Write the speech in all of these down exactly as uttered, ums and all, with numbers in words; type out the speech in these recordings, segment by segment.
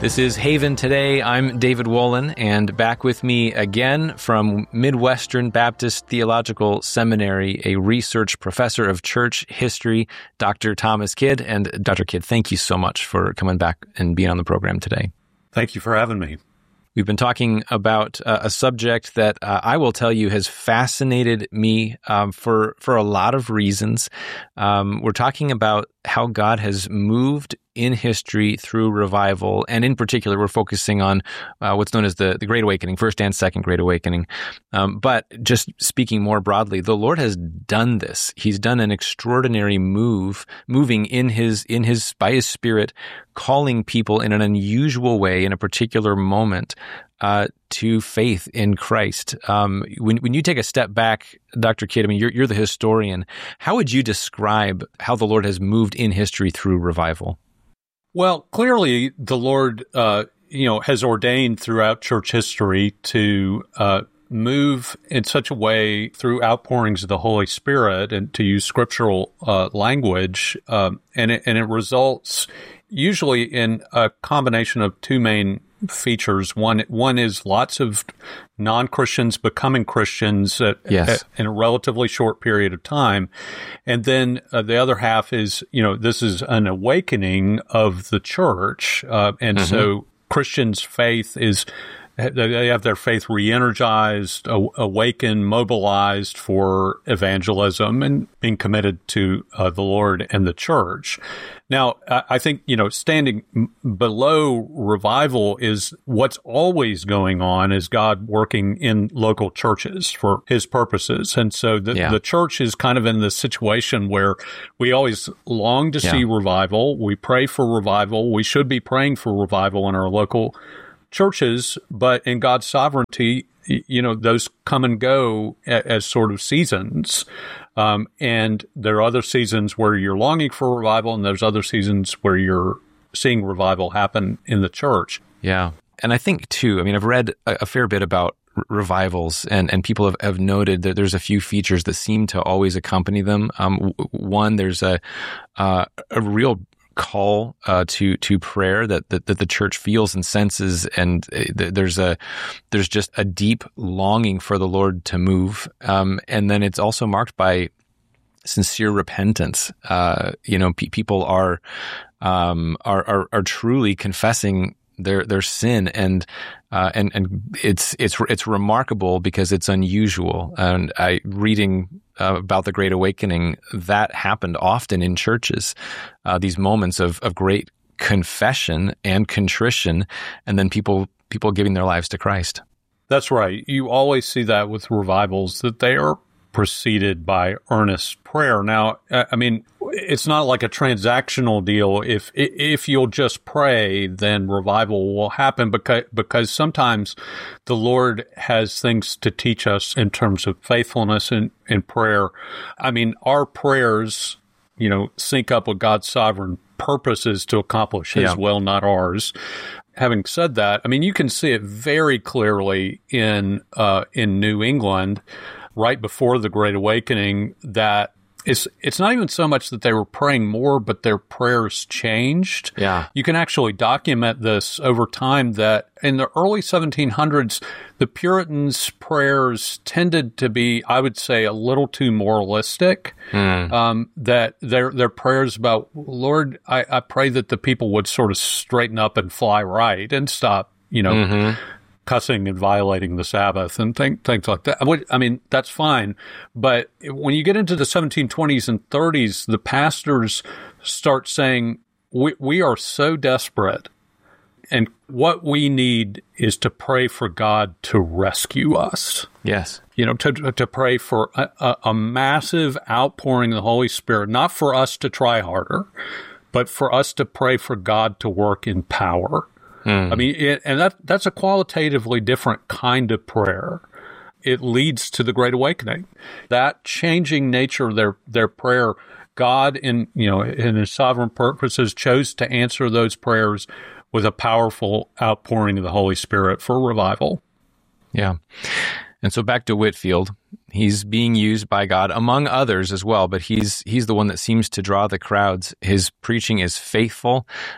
This is Haven Today. I'm David Wolin, and back with me again from Midwestern Baptist Theological Seminary, a research professor of church history, Doctor Thomas Kidd. And Doctor Kidd, thank you so much for coming back and being on the program today. Thank you for having me. We've been talking about uh, a subject that uh, I will tell you has fascinated me um, for for a lot of reasons. Um, we're talking about how God has moved in history through revival, and in particular, we're focusing on uh, what's known as the, the Great Awakening, First and Second Great Awakening. Um, but just speaking more broadly, the Lord has done this. He's done an extraordinary move, moving in his in his by His Spirit, calling people in an unusual way in a particular moment uh, to faith in Christ. Um, when when you take a step back, Doctor Kidd, I mean, you're you're the historian. How would you describe how the Lord has moved in history through revival? Well, clearly the Lord, uh, you know, has ordained throughout church history to uh, move in such a way through outpourings of the Holy Spirit, and to use scriptural uh, language, um, and it, and it results usually in a combination of two main features. One one is lots of non-Christians becoming Christians at, yes. at, in a relatively short period of time. And then uh, the other half is, you know, this is an awakening of the church. Uh, and mm-hmm. so Christians' faith is, they have their faith re-energized, awakened, mobilized for evangelism and being committed to uh, the Lord and the church. Now, I think, you know, standing below revival is what's always going on is God working in local churches for his purposes. And so the, yeah. the church is kind of in this situation where we always long to yeah. see revival. We pray for revival. We should be praying for revival in our local churches, but in God's sovereignty, you know, those come and go as sort of seasons. Um, and there are other seasons where you're longing for revival, and there's other seasons where you're seeing revival happen in the church. Yeah. And I think, too, I mean, I've read a, a fair bit about r- revivals, and, and people have, have noted that there's a few features that seem to always accompany them. Um, w- one, there's a uh, a real call uh, to to prayer that, that that the church feels and senses, and th- there's a there's just a deep longing for the Lord to move, um, and then it's also marked by sincere repentance. Uh, you know, pe- people are, um, are are are truly confessing their their sin, and uh, and and it's it's it's remarkable because it's unusual. And I reading uh, about the Great Awakening, that happened often in churches. Uh, these moments of of great confession and contrition, and then people people giving their lives to Christ. That's right. You always see that with revivals, that they are preceded by earnest prayer. Now, I mean, it's not like a transactional deal. If if you'll just pray, then revival will happen, because because sometimes the Lord has things to teach us in terms of faithfulness in, in prayer. I mean, our prayers, you know, sync up with God's sovereign purposes to accomplish His yeah. will, not ours. Having said that, I mean, you can see it very clearly in uh, in New England, right before the Great Awakening, that it's it's not even so much that they were praying more, but their prayers changed. Yeah. You can actually document this over time, that in the early seventeen hundreds, the Puritans' prayers tended to be, I would say, a little too moralistic. Mm. Um, that their their prayers about, Lord, I, I pray that the people would sort of straighten up and fly right and stop, you know, mm-hmm. cussing and violating the Sabbath and th- things like that. I mean, that's fine. But when you get into the seventeen twenties and thirties, the pastors start saying, we, we are so desperate, and what we need is to pray for God to rescue us. Yes. You know, to to pray for a, a, a massive outpouring of the Holy Spirit, not for us to try harder, but for us to pray for God to work in power. Mm. I mean, it, and that that's a qualitatively different kind of prayer. It leads to the Great Awakening. That changing nature of their their prayer, God, in you know in His sovereign purposes, chose to answer those prayers with a powerful outpouring of the Holy Spirit for revival. Yeah. And so back to Whitefield, he's being used by God among others as well, but he's he's the one that seems to draw the crowds. His preaching is faithful.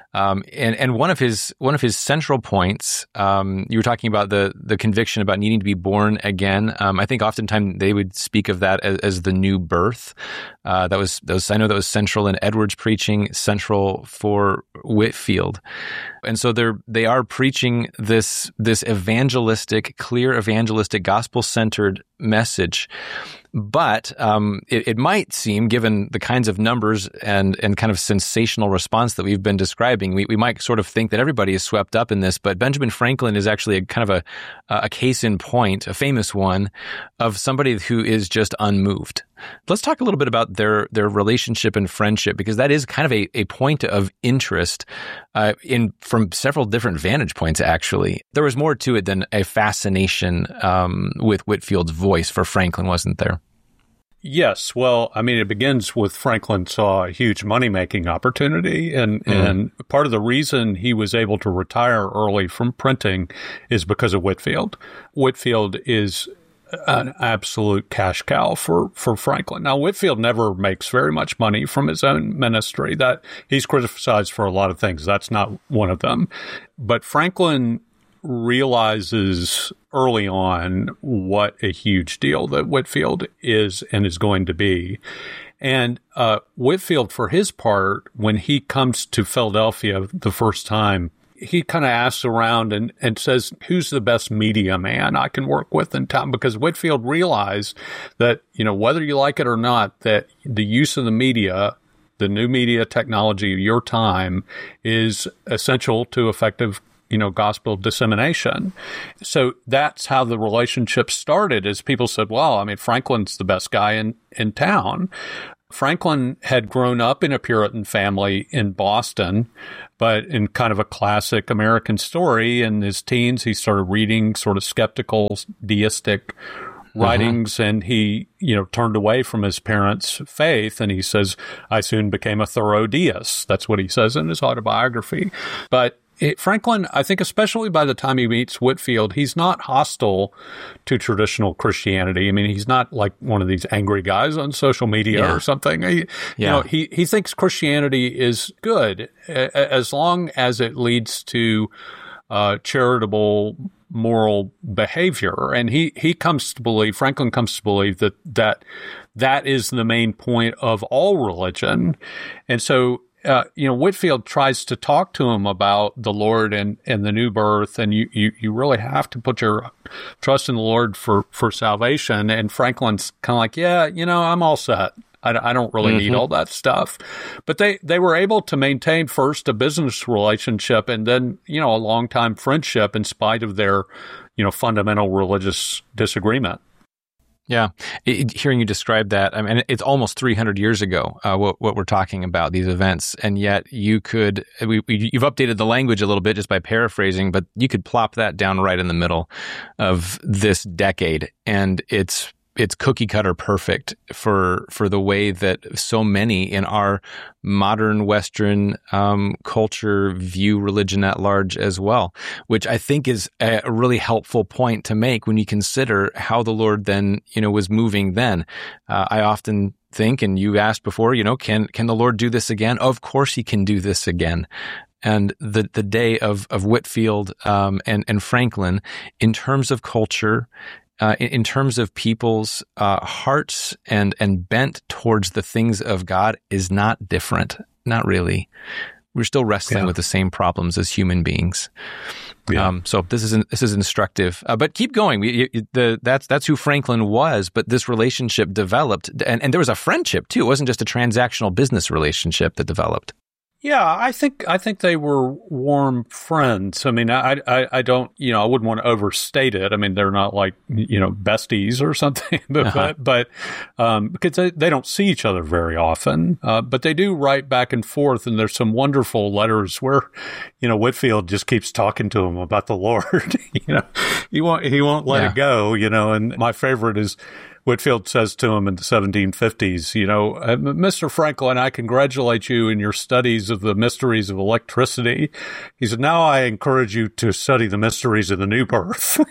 Um, and, and one of his one of his central points, um, you were talking about the the conviction about needing to be born again. Um, I think oftentimes they would speak of that as, as the new birth. Uh, that was that was I know that was central in Edwards' preaching, central for Whitefield. And so they're they are preaching this this evangelistic, clear evangelistic, gospel-centered message. But um, it, it might seem, given the kinds of numbers and, and kind of sensational response that we've been describing, we, we might sort of think that everybody is swept up in this. But Benjamin Franklin is actually a kind of a, a case in point, a famous one, of somebody who is just unmoved. Let's talk a little bit about their their relationship and friendship, because that is kind of a, a point of interest uh, in from several different vantage points, actually. There was more to it than a fascination um, with Whitefield's voice for Franklin, wasn't there? Yes. Well, I mean, it begins with Franklin saw a huge money-making opportunity, and, mm. and part of the reason he was able to retire early from printing is because of Whitefield. Whitefield is an absolute cash cow for, for Franklin. Now, Whitefield never makes very much money from his own ministry. That he's criticized for a lot of things. That's not one of them. But Franklin realizes early on what a huge deal that Whitefield is and is going to be. And uh, Whitefield, for his part, when he comes to Philadelphia the first time, he kind of asks around and, and says, who's the best media man I can work with in town? Because Whitefield realized that, you know, whether you like it or not, that the use of the media, the new media technology of your time, is essential to effective, you know, gospel dissemination. So that's how the relationship started, is people said, well, I mean, Franklin's the best guy in, in town. Franklin had grown up in a Puritan family in Boston, but in kind of a classic American story. In his teens, he started reading sort of skeptical, deistic writings, uh-huh. and he, you know, turned away from his parents' faith. And he says, I soon became a thorough deist. That's what he says in his autobiography. But It, Franklin, I think especially by the time he meets Whitefield, he's not hostile to traditional Christianity. I mean, he's not like one of these angry guys on social media yeah. or something. He, yeah. You know, he, he thinks Christianity is good as long as it leads to uh, charitable, moral behavior. And he, he comes to believe, Franklin comes to believe that, that that is the main point of all religion. And so Uh, you know, Whitefield tries to talk to him about the Lord and, and the new birth, and you, you, you really have to put your trust in the Lord for, for salvation. And Franklin's kind of like, yeah, you know, I'm all set. I, I don't really mm-hmm. need all that stuff. But they, they were able to maintain first a business relationship and then, you know, a long-time friendship in spite of their, you know, fundamental religious disagreement. Yeah. It, hearing you describe that, I mean, it's almost three hundred years ago, uh, what, what we're talking about, these events. And yet you could, we, we, you've updated the language a little bit just by paraphrasing, but you could plop that down right in the middle of this decade. And it's, it's cookie cutter perfect for, for the way that so many in our modern Western um, culture view religion at large as well, which I think is a really helpful point to make when you consider how the Lord then, you know, was moving then. Uh, I often think, and you asked before, you know, can, can the Lord do this again? Of course he can do this again. And the, the day of, of Whitefield um, and, and Franklin, in terms of culture, Uh, in, in terms of people's uh, hearts and, and bent towards the things of God, is not different. Not really. We're still wrestling yeah. with the same problems as human beings. Yeah. Um, so this is this is instructive. Uh, but keep going. We, you, the, that's that's who Franklin was. But this relationship developed, and, and there was a friendship too. It wasn't just a transactional business relationship that developed. Yeah, I think I think they were warm friends. I mean, I, I, I don't, you know, I wouldn't want to overstate it. I mean, they're not like, you know, besties or something, but uh-huh. but, but um, because they, they don't see each other very often, uh, but they do write back and forth, and there's some wonderful letters where, you know, Whitefield just keeps talking to him about the Lord. you know, he won't he won't let yeah. it go. You know, and my favorite is, Whitefield says to him in the seventeen fifties, you know, Mister Franklin, I congratulate you in your studies of the mysteries of electricity. He said, now I encourage you to study the mysteries of the new birth.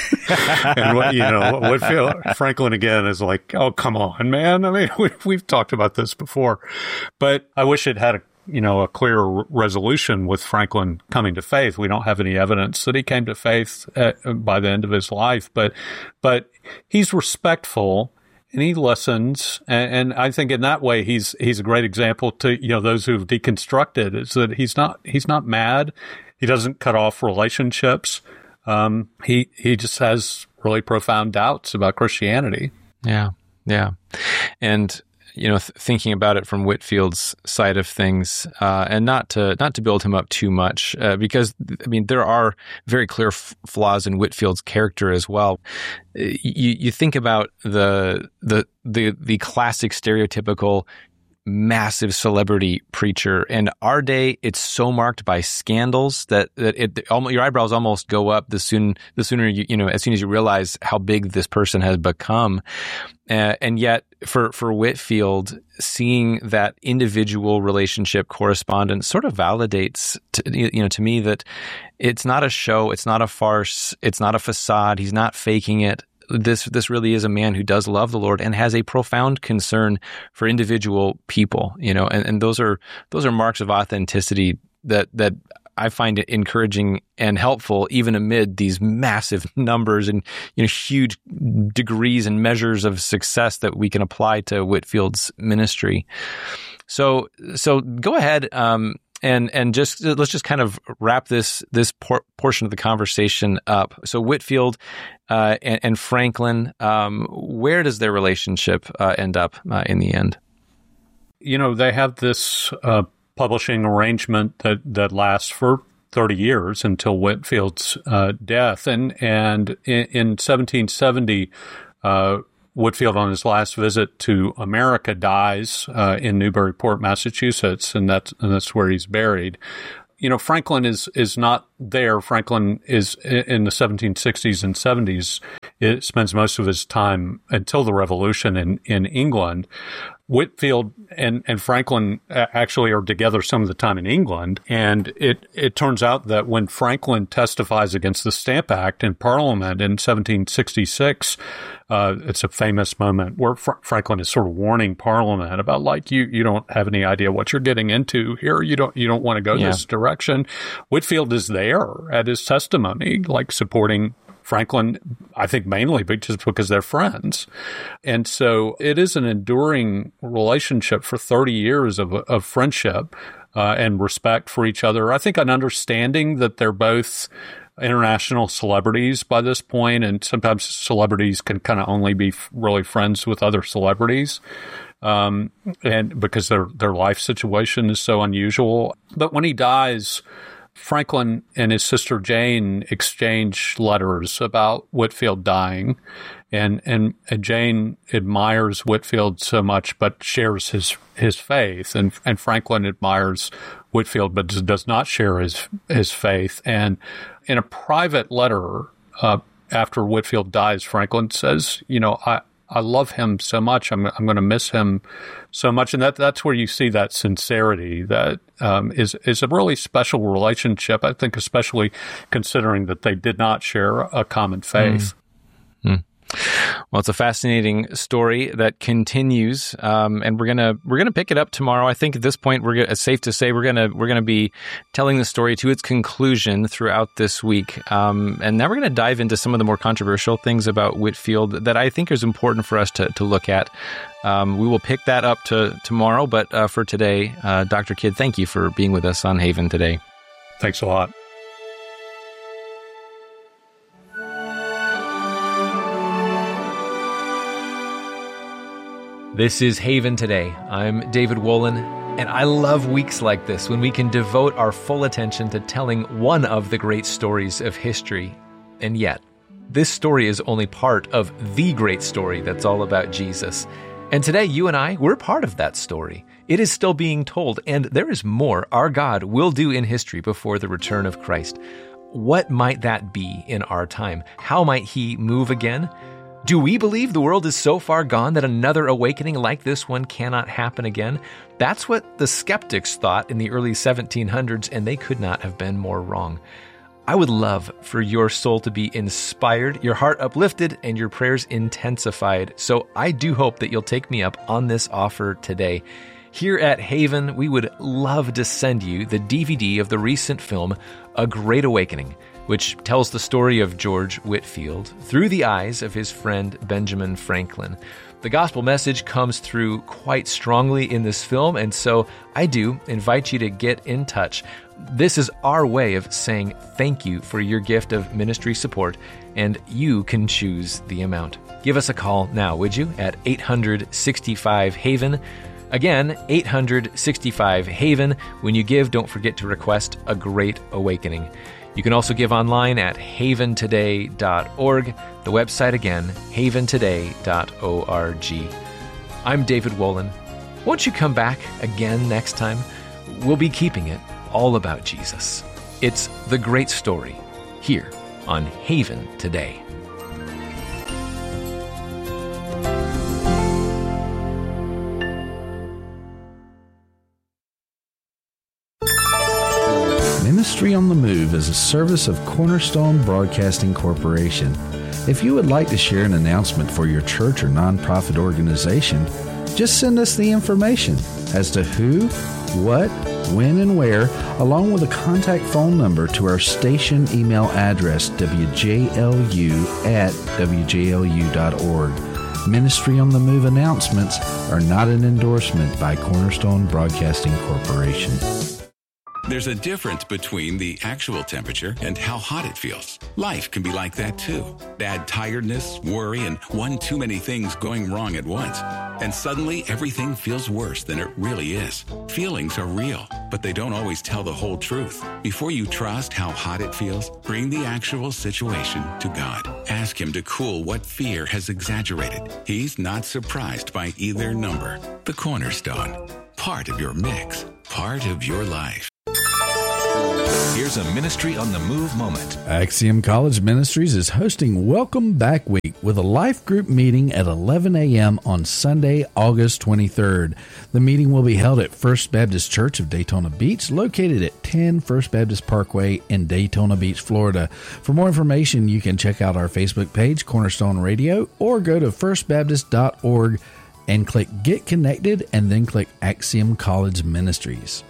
And, what, you know, Whitefield, Franklin again is like, oh, come on, man. I mean, we, we've talked about this before, but I wish it had a you know, a clear resolution with Franklin coming to faith. We don't have any evidence that he came to faith at, by the end of his life, but but he's respectful and he listens. And, and I think in that way, he's he's a great example to, you know, those who've deconstructed, is that he's not he's not mad. He doesn't cut off relationships. Um, he he just has really profound doubts about Christianity. Yeah, yeah, and you know, th- thinking about it from Whitefield's side of things, uh, and not to not to build him up too much, uh, because I mean there are very clear f- flaws in Whitefield's character as well. You you think about the the the the classic stereotypical massive celebrity preacher. In our day, it's so marked by scandals that, that it, almost, your eyebrows almost go up the soon the sooner you you know as soon as you realize how big this person has become. Uh, and yet, for for Whitefield, seeing that individual relationship correspondence sort of validates, to, you know, to me that it's not a show, it's not a farce, it's not a facade. He's not faking it. This this really is a man who does love the Lord and has a profound concern for individual people, you know, and, and those are those are marks of authenticity that that I find it encouraging and helpful, even amid these massive numbers and, you know, huge degrees and measures of success that we can apply to Whitefield's ministry. So so go ahead. Um, And and just let's just kind of wrap this this por- portion of the conversation up. So Whitefield uh, and, and Franklin, um, where does their relationship uh, end up uh, in the end? You know, they have this uh, publishing arrangement that, that lasts for thirty years until Whitefield's uh, death, and and in, in seventeen seventy. Uh, Whitefield, on his last visit to America, dies uh, in Newburyport, Massachusetts, and that's and that's where he's buried. You know, Franklin is is not there. Franklin is in the seventeen sixties and seventies. It spends most of his time until the Revolution in, in England. Whitefield and, and Franklin actually are together some of the time in England. And it, it turns out that when Franklin testifies against the Stamp Act in Parliament in seventeen sixty-six, uh, it's a famous moment where Fr- Franklin is sort of warning Parliament about, like, you, you don't have any idea what you're getting into here. You don't, you don't want to go yeah. this direction. Whitefield is there at his testimony, like supporting Franklin, I think mainly just because they're friends. And so it is an enduring relationship for thirty years of, of friendship uh, and respect for each other. I think an understanding that they're both international celebrities by this point, and sometimes celebrities can kind of only be really friends with other celebrities. Um, and because their, their life situation is so unusual. But when he dies, Franklin and his sister Jane exchange letters about Whitefield dying, and, and and Jane admires Whitefield so much, but shares his his faith, and and Franklin admires Whitefield, but does not share his his faith. And in a private letter uh, after Whitefield dies, Franklin says, "You know, I." I love him so much. I'm I'm going to miss him so much, and that that's where you see that sincerity that um, is is a really special relationship. I think, especially considering that they did not share a common faith. Mm. Mm. Well, it's a fascinating story that continues, um, and we're gonna we're gonna pick it up tomorrow. I think at this point, we're it's safe to say we're gonna we're gonna be telling the story to its conclusion throughout this week, um, and now we're gonna dive into some of the more controversial things about Whitefield that I think is important for us to to look at. Um, we will pick that up to tomorrow, but uh, for today, uh, Doctor Kidd, thank you for being with us on Haven today. Thanks a lot. This is Haven Today. I'm David Wolin, and I love weeks like this when we can devote our full attention to telling one of the great stories of history. And yet, this story is only part of the great story that's all about Jesus. And today, you and I, we're part of that story. It is still being told, and there is more our God will do in history before the return of Christ. What might that be in our time? How might He move again? Do we believe the world is so far gone that another awakening like this one cannot happen again? That's what the skeptics thought in the early seventeen hundreds, and they could not have been more wrong. I would love for your soul to be inspired, your heart uplifted, and your prayers intensified. So I do hope that you'll take me up on this offer today. Here at Haven, we would love to send you the D V D of the recent film, A Great Awakening, which tells the story of George Whitefield through the eyes of his friend Benjamin Franklin. The gospel message comes through quite strongly in this film, and so I do invite you to get in touch. This is our way of saying thank you for your gift of ministry support, and you can choose the amount. Give us a call now, would you, at eight hundred sixty-five Haven. Again, eight hundred sixty-five Haven. When you give, don't forget to request A Great Awakening. You can also give online at haven today dot org. The website again, haven today dot org. I'm David Wolin. Won't you come back again next time? We'll be keeping it all about Jesus. It's The Great Story, here on Haven Today. Ministry on the Move is a service of Cornerstone Broadcasting Corporation. If you would like to share an announcement for your church or nonprofit organization, just send us the information as to who, what, when, and where, along with a contact phone number to our station email address, w j l u at w j l u dot org. Ministry on the Move announcements are not an endorsement by Cornerstone Broadcasting Corporation. There's a difference between the actual temperature and how hot it feels. Life can be like that too. Add tiredness, worry, and one too many things going wrong at once. And suddenly everything feels worse than it really is. Feelings are real, but they don't always tell the whole truth. Before you trust how hot it feels, bring the actual situation to God. Ask Him to cool what fear has exaggerated. He's not surprised by either number. The Cornerstone. Part of your mix. Part of your life. Here's a Ministry on the Move moment. Axiom College Ministries is hosting Welcome Back Week with a life group meeting at eleven a.m. on Sunday, August twenty-third. The meeting will be held at First Baptist Church of Daytona Beach, located at ten First Baptist Parkway in Daytona Beach, Florida. For more information, you can check out our Facebook page, Cornerstone Radio, or go to first baptist dot org and click Get Connected and then click Axiom College Ministries.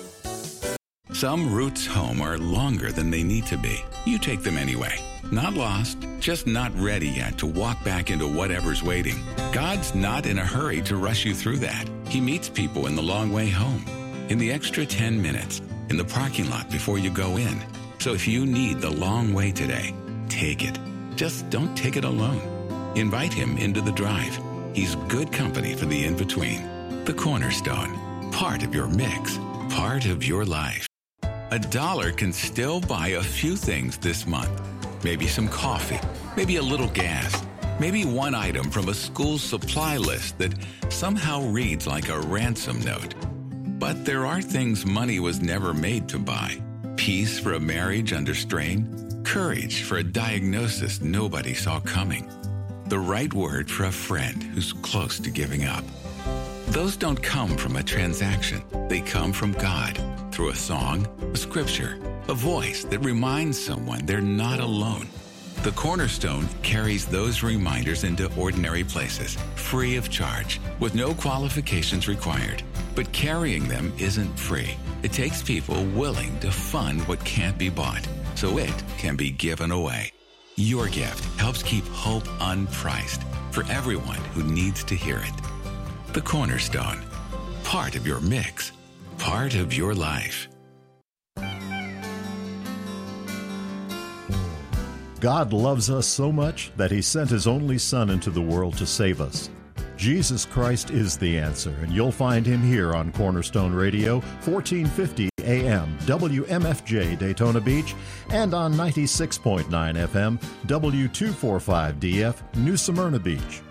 Some routes home are longer than they need to be. You take them anyway. Not lost, just not ready yet to walk back into whatever's waiting. God's not in a hurry to rush you through that. He meets people in the long way home, in the extra ten minutes, in the parking lot before you go in. So if you need the long way today, take it. Just don't take it alone. Invite Him into the drive. He's good company for the in-between. The Cornerstone. Part of your mix. Part of your life. A dollar can still buy a few things this month. Maybe some coffee, maybe a little gas, maybe one item from a school supply list that somehow reads like a ransom note. But there are things money was never made to buy. Peace for a marriage under strain, courage for a diagnosis nobody saw coming, the right word for a friend who's close to giving up. Those don't come from a transaction. They come from God through a song, a scripture, a voice that reminds someone they're not alone. The Cornerstone carries those reminders into ordinary places, free of charge, with no qualifications required. But carrying them isn't free. It takes people willing to fund what can't be bought, so it can be given away. Your gift helps keep hope unpriced for everyone who needs to hear it. The Cornerstone. Part of your mix. Part of your life. God loves us so much that He sent His only Son into the world to save us. Jesus Christ is the answer, and you'll find Him here on Cornerstone Radio, fourteen fifty A M, W M F J Daytona Beach, and on ninety-six point nine F M, W two forty-five D F, New Smyrna Beach.